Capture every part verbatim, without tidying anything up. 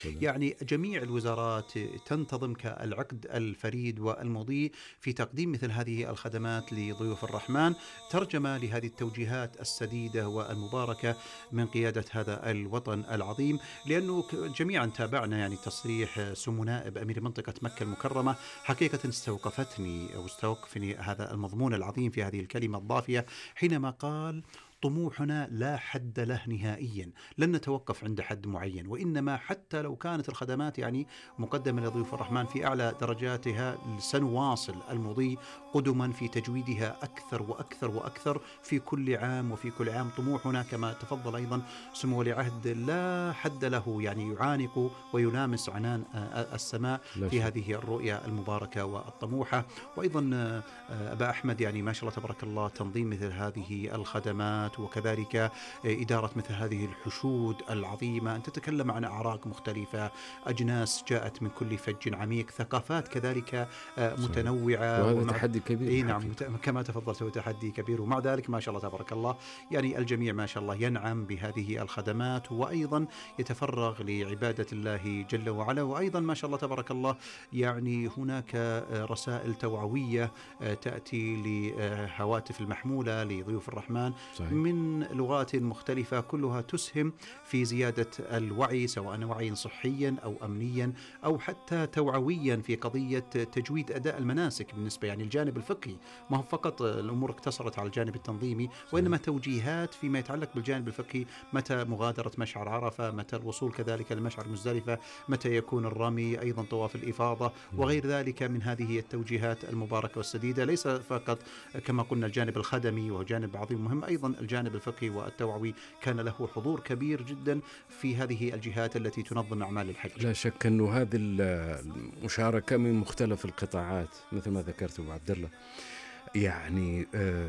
يعني جميع الوزارات تنتظم كالعقد الفريد والمضي في تقديم مثل هذه الخدمات لضيوف الرحمن، ترجمة لهذه التوجيهات السديدة والمباركة من قيادة هذا الوطن العظيم. لأنه جميعا تابعنا يعني تصريح سمو نائب أمير منطقة مكة المكرمة، حقيقة استوقفتني أو استوقفني هذا المضمون العظيم في هذه الكلمة الضافية، حينما قال: طموحنا لا حد له نهائيا، لن نتوقف عند حد معين، وإنما حتى لو كانت الخدمات يعني مقدمة لضيوف الرحمن في أعلى درجاتها سنواصل المضي قدما في تجويدها أكثر وأكثر وأكثر في كل عام وفي كل عام. طموحنا كما تفضل أيضا سمو ولي عهد لا حد له، يعني يعانق ويلامس عنان السماء في هذه الرؤية المباركة والطموحة. وأيضا أبا أحمد يعني ما شاء الله تبارك الله تنظيم مثل هذه الخدمات، وكذلك إدارة مثل هذه الحشود العظيمة. أن تتكلم عن أعراق مختلفة، أجناس جاءت من كل فج عميق، ثقافات كذلك متنوعة، وهذا ومع... تحدي كبير. إيه نعم كما تفضلت، هو تحدي كبير، ومع ذلك ما شاء الله تبارك الله يعني الجميع ما شاء الله ينعم بهذه الخدمات، وأيضا يتفرغ لعبادة الله جل وعلا. وأيضا ما شاء الله تبارك الله يعني هناك رسائل توعوية تأتي لهواتف المحمولة لضيوف الرحمن صحيح. من لغات مختلفة، كلها تسهم في زيادة الوعي، سواء وعي صحيا أو أمنيا أو حتى توعويا في قضية تجويد أداء المناسك. بالنسبة يعني الجانب الفقهي ما هو فقط الأمور اقتصرت على الجانب التنظيمي، وإنما توجيهات فيما يتعلق بالجانب الفقهي، متى مغادرة مشعر عرفة، متى الوصول كذلك لمشعر مزدلفة، متى يكون الرمي، أيضا طواف الإفاضة وغير ذلك من هذه التوجيهات المباركة والسديدة. ليس فقط كما قلنا الجانب الخدمي وهو جانب عظيم مهم، أيضا الجانب الفقهي والتوعوي كان له حضور كبير جدا في هذه الجهات التي تنظم أعمال الحج. لا شك أنه هذه المشاركة من مختلف القطاعات مثل ما ذكرت أبو عبد الله، يعني آه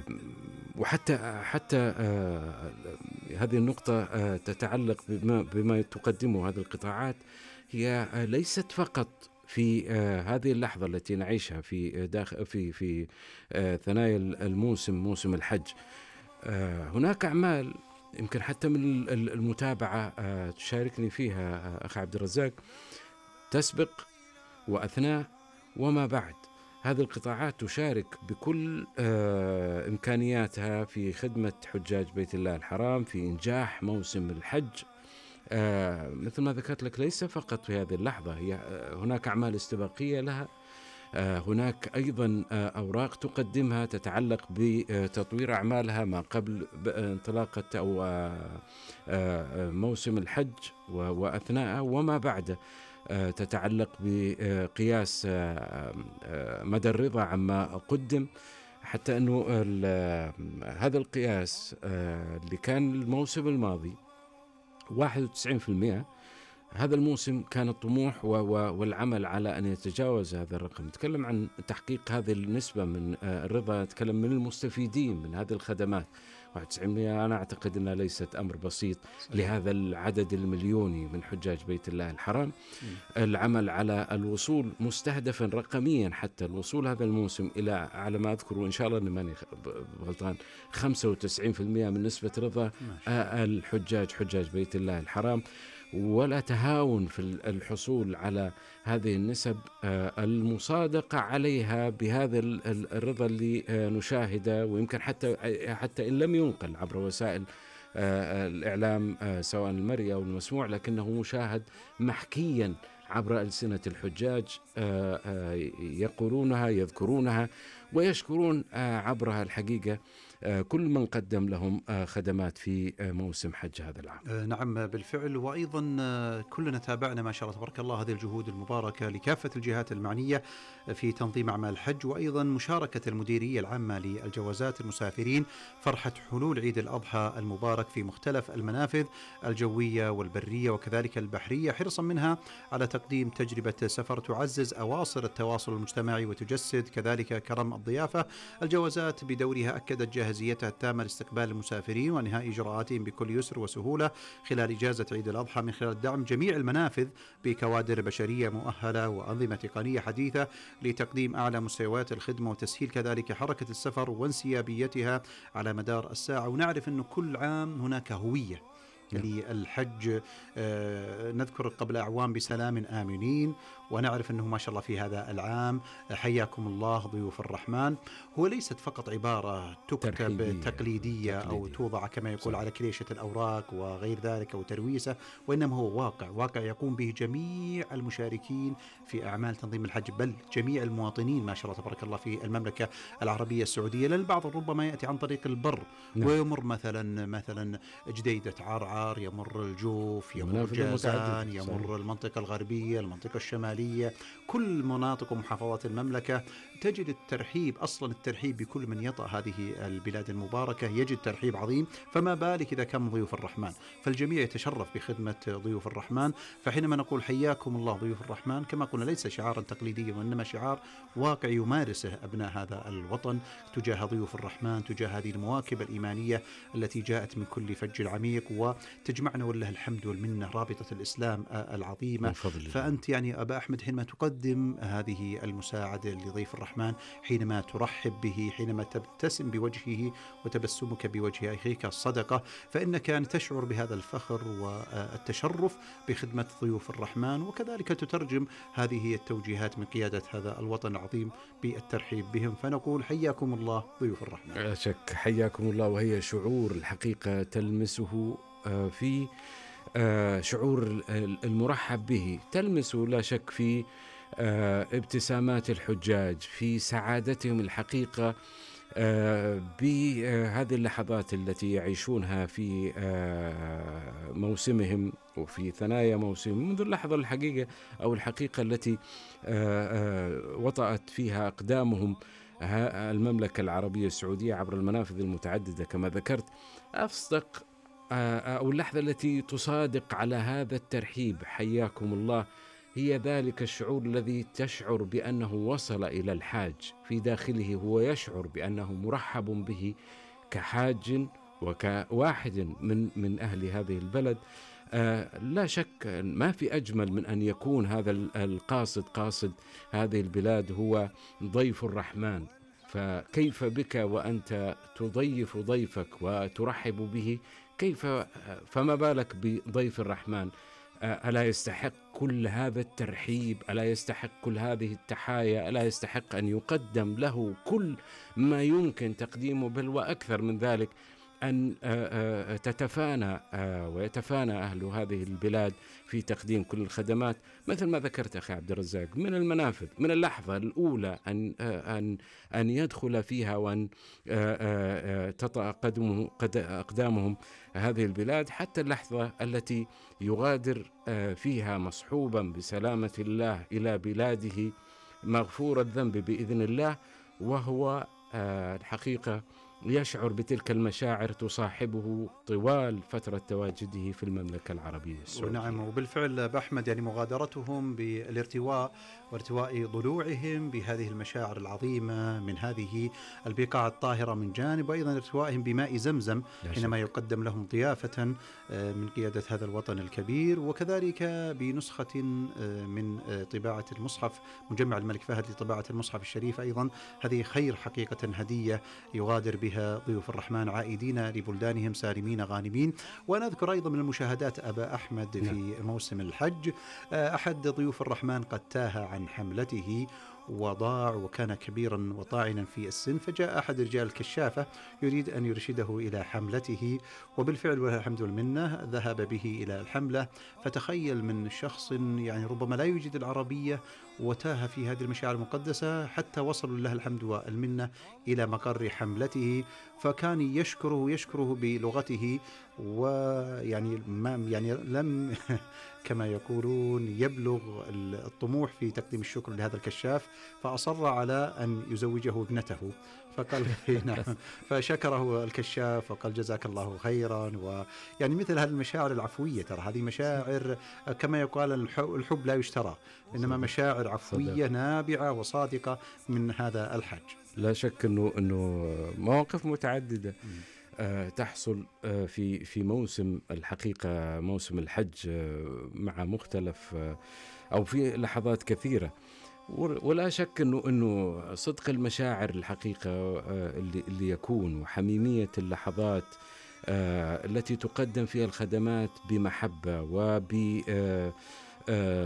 وحتى حتى آه هذه النقطة آه تتعلق بما, بما تقدمه هذه القطاعات، هي آه ليست فقط في آه هذه اللحظة التي نعيشها في داخل في في آه ثنايا الموسم، موسم الحج. آه هناك أعمال يمكن حتى من المتابعة آه تشاركني فيها آه أخي عبد الرزاق، تسبق وأثناء وما بعد. هذه القطاعات تشارك بكل آه إمكانياتها في خدمة حجاج بيت الله الحرام في إنجاح موسم الحج. آه مثل ما ذكرت لك، ليس فقط في هذه اللحظة، هي آه هناك أعمال استباقية لها، آه هناك أيضا آه أوراق تقدمها تتعلق بتطوير أعمالها ما قبل انطلاقة أو آه آه موسم الحج وأثناءه وما بعده، تتعلق بقياس مدى الرضا عما قدم، حتى أنه هذا القياس اللي كان الموسم الماضي واحد وتسعين بالمئة، هذا الموسم كان الطموح والعمل على أن يتجاوز هذا الرقم. نتكلم عن تحقيق هذه النسبة من الرضا، نتكلم من المستفيدين من هذه الخدمات واحد وتسعين بالمئة. أنا أعتقد أنها ليست أمر بسيط صحيح. لهذا العدد المليوني من حجاج بيت الله الحرام. م. العمل على الوصول مستهدفا رقميا، حتى الوصول هذا الموسم إلى على ما أذكر، وإن شاء الله أني ماني غلطان، خمسة وتسعين بالمئة من نسبة رضا الحجاج حجاج بيت الله الحرام. ولا تهاون في الحصول على هذه النسب المصادقة عليها بهذا الرضا اللي نشاهده، ويمكن حتى حتى إن لم ينقل عبر وسائل الإعلام سواء المرئي أو المسموع، لكنه مشاهد محكيا عبر ألسنة الحجاج، يقولونها يذكرونها ويشكرون عبرها الحقيقة كل من قدم لهم خدمات في موسم حج هذا العام. نعم بالفعل. وأيضا كلنا تابعنا ما شاء الله تبارك الله هذه الجهود المباركة لكافة الجهات المعنية في تنظيم أعمال الحج، وأيضا مشاركة المديرية العامة للجوازات المسافرين فرحة حلول عيد الأضحى المبارك في مختلف المنافذ الجوية والبرية وكذلك البحرية، حرصا منها على تقديم تجربة سفر تعزز أواصر التواصل المجتمعي وتجسد كذلك كرم الضيافة. الجوازات بدورها أكدت جاهزيتها التامة لاستقبال المسافرين وانهاء إجراءاتهم بكل يسر وسهولة خلال إجازة عيد الأضحى، من خلال دعم جميع المنافذ بكوادر بشرية مؤهلة وأنظمة تقنية حديثة لتقديم أعلى مستويات الخدمة وتسهيل كذلك حركة السفر وانسيابيتها على مدار الساعة. ونعرف أن كل عام هناك هوية نعم. للحج. آه، نذكر قبل أعوام بسلام آمنين، ونعرف أنه ما شاء الله في هذا العام حياكم الله ضيوف الرحمن هو ليست فقط عبارة تكتب ترحيبية. تقليدية أو تقليدية. توضع كما يقول صح. على كليشة الأوراق وغير ذلك أو ترويسة، وإنما هو واقع واقع يقوم به جميع المشاركين في أعمال تنظيم الحج، بل جميع المواطنين ما شاء الله تبارك الله في المملكة العربية السعودية. لأن البعض ربما يأتي عن طريق البر نعم. ويمر مثلا مثلا جديدة عرعر، يمر الجوف، يمر المنافذ جازان، المتعددة. يمر صحيح. المنطقة الغربية، المنطقة الشمالية، كل مناطق ومحافظات المملكة تجد الترحيب. أصلا الترحيب بكل من يطأ هذه البلاد المباركة يجد ترحيب عظيم، فما بالك إذا كان ضيوف الرحمن. فالجميع يتشرف بخدمة ضيوف الرحمن. فحينما نقول حياكم الله ضيوف الرحمن كما قلنا ليس شعارا تقليديا، وإنما شعار واقع يمارسه أبناء هذا الوطن تجاه ضيوف الرحمن، تجاه هذه المواكب الإيمانية التي جاءت من كل فج عميق وتجمعنا ولله الحمد والمنة رابطة الإسلام العظيمة. فأنت يعني أبا أحمد حينما تقدم هذه المساعدة لضيف الرحمن، حينما ترحب به، حينما تبتسم بوجهه وتبسمك بوجه أخيك الصدقة، فإنك يعني تشعر بهذا الفخر والتشرف بخدمة ضيوف الرحمن، وكذلك تترجم هذه التوجيهات من قيادة هذا الوطن العظيم بالترحيب بهم. فنقول حياكم الله ضيوف الرحمن. لا شك حياكم الله، وهي شعور الحقيقة تلمسه في شعور المرحب به، تلمسه لا شك في ابتسامات الحجاج، في سعادتهم الحقيقة بهذه اللحظات التي يعيشونها في موسمهم وفي ثنايا موسمهم، منذ اللحظة الحقيقة أو الحقيقة التي وطأت فيها أقدامهم المملكة العربية السعودية عبر المنافذ المتعددة كما ذكرت. أصدق أو اللحظة التي تصادق على هذا الترحيب حياكم الله هي ذلك الشعور الذي تشعر بأنه وصل إلى الحاج في داخله، هو يشعر بأنه مرحب به كحاج وكواحد من من أهل هذه البلد. آه لا شك ما في أجمل من أن يكون هذا القاصد قاصد هذه البلاد هو ضيف الرحمن. فكيف بك وأنت تضيف ضيفك وترحب به، كيف فما بالك بضيف الرحمن؟ ألا يستحق كل هذا الترحيب؟ ألا يستحق كل هذه التحايا؟ ألا يستحق أن يقدم له كل ما يمكن تقديمه، بل وأكثر من ذلك أن تتفانى ويتفانى أهل هذه البلاد في تقديم كل الخدمات مثل ما ذكرت أخي عبد الرزاق، من المنافذ، من اللحظة الأولى أن أن أن يدخل فيها وأن تطأ قدمه أقدامهم هذه البلاد، حتى اللحظة التي يغادر فيها مصحوبا بسلامة الله إلى بلاده مغفور الذنب بإذن الله، وهو الحقيقة يشعر بتلك المشاعر تصاحبه طوال فترة تواجده في المملكة العربية السعودية. نعم، وبالفعل بأحمد يعني مغادرتهم بالارتواء وارتواء ضلوعهم بهذه المشاعر العظيمة من هذه البقاع الطاهرة من جانب، وأيضا ارتوائهم بماء زمزم حينما يقدم لهم ضيافة من قيادة هذا الوطن الكبير، وكذلك بنسخة من طباعة المصحف مجمع الملك فهد لطباعة المصحف الشريف. أيضا هذه خير حقيقة هدية يغادر بها ضيوف الرحمن عائدين لبلدانهم سالمين غانمين. ونذكر أيضا من المشاهدات أبا أحمد في موسم الحج أحد ضيوف الرحمن قد تاه عن حملته وضاع وكان كبيرا وطاعنا في السن، فجاء أحد رجال الكشافة يريد أن يرشده إلى حملته، وبالفعل والحمد لله ذهب به إلى الحملة. فتخيل من شخص يعني ربما لا يجيد العربية وتاه في هذه المشاعر المقدسة حتى وصلوا لله الحمد والمنة إلى مقر حملته، فكان يشكره يشكره بلغته، ويعني ما يعني لم كما يقولون يبلغ الطموح في تقديم الشكر لهذا الكشاف، فأصر على أن يزوجه ابنته. فقال نعم، فشكره الكشاف وقال جزاك الله خيرا. ويعني مثل هذه المشاعر العفوية، ترى هذه مشاعر كما يقال الحب لا يشترى، إنما مشاعر عفوية نابعة وصادقة من هذا الحج. لا شك أنه أنه مواقف متعددة تحصل في في موسم الحقيقة موسم الحج مع مختلف أو في لحظات كثيرة، ولا شك أنه أنه صدق المشاعر الحقيقة اللي اللي يكون وحميمية اللحظات آه، التي تقدم فيها الخدمات بمحبة وب آه، آه،